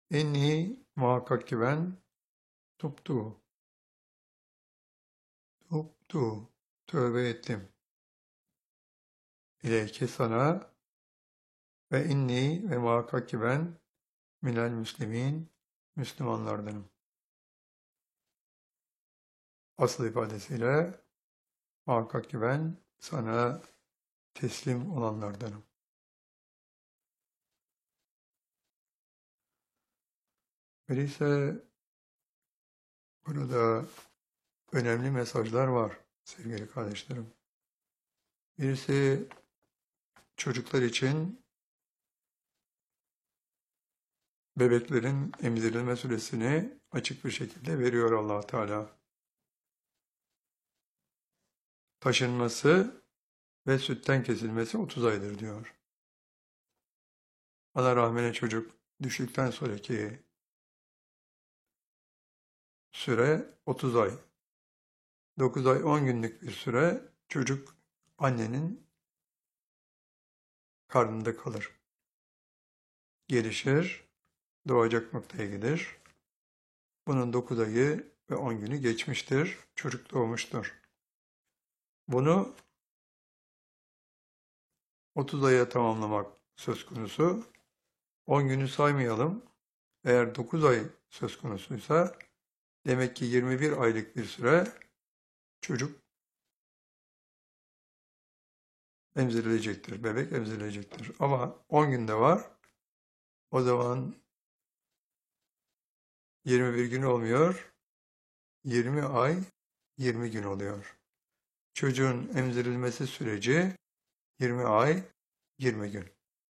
İnni muhakkak ki ben tuptu, tövbe ettim. İleyke sana ve inni ve muhakkak ki ben minel müslimin, Müslümanlardanım. Asıl ifadesiyle muhakkak ki ben sana teslim olanlardanım. Öyleyse burada önemli mesajlar var sevgili kardeşlerim. Birisi çocuklar için bebeklerin emzirilme süresini açık bir şekilde veriyor Allah Teala. Taşınması ve sütten kesilmesi 30 aydır diyor. Ana rahmine çocuk düştükten sonraki süre 30 ay. 9 ay 10 günlük bir süre çocuk annenin karnında kalır. Gelişir, doğacak noktaya gelir. Bunun 9 ayı ve 10 günü geçmiştir. Çocuk doğmuştur. Bunu 30 aya tamamlamak söz konusu. 10 günü saymayalım. Eğer 9 ay söz konusuysa demek ki 21 aylık bir süre çocuk emzirilecektir, bebek emzirilecektir. Ama 10 günde var, o zaman 21 gün olmuyor, 20 ay, 20 gün oluyor. Çocuğun emzirilmesi süreci 20 ay, 20 gün.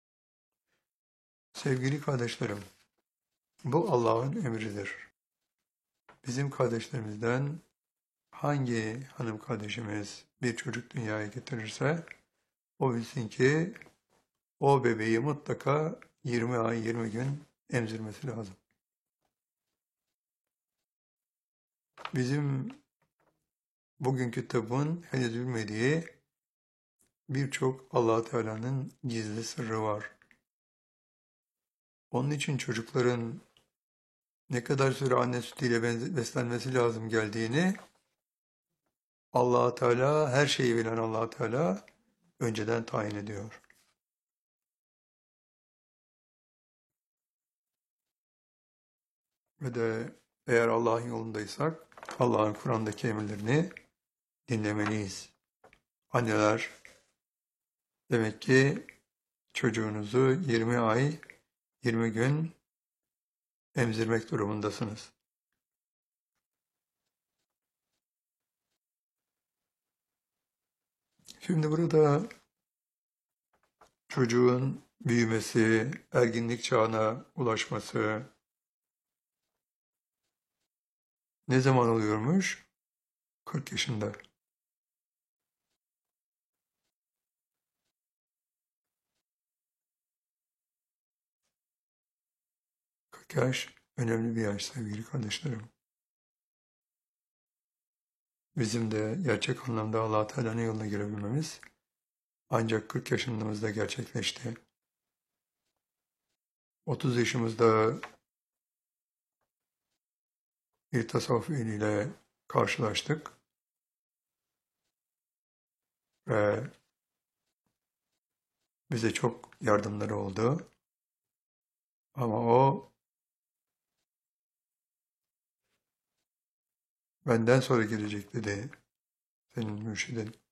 Sevgili kardeşlerim, bu Allah'ın emridir. Bizim kardeşlerimizden hangi hanım kardeşimiz bir çocuk dünyaya getirirse, o bilsin ki o bebeği mutlaka 20 ay 20 gün emzirmesi lazım. Bizim bugünkü tabun henüz bilmediği birçok Allah Teala'nın gizli sırrı var. Onun için çocukların ne kadar süre anne sütüyle beslenmesi lazım geldiğini Allah Teala, her şeyi bilen Allah Teala önceden tayin ediyor. Ve de eğer Allah'ın yolundaysak Allah'ın Kur'an'daki emirlerini dinlemeliyiz. Anneler demek ki çocuğunuzu 20 ay 20 gün emzirmek durumundasınız. Şimdi burada çocuğun büyümesi, erginlik çağına ulaşması ne zaman oluyormuş? 40 yaşında. 40 yaş önemli bir yaş sevgili kardeşlerim. Bizim de gerçek anlamda Allah Teala'nın yoluna girebilmemiz ancak 40 yaşımızda gerçekleşti. 30 yaşımızda bir tasavvuf eliyle karşılaştık ve bize çok yardımları oldu. Ama o benden sonra gelecek dedi senin mürşidin.